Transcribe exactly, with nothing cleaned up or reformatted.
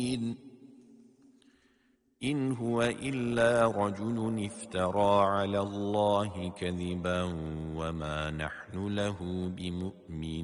إن هو إلا رجل افترى على الله كذبا وما نحن له بمؤمنين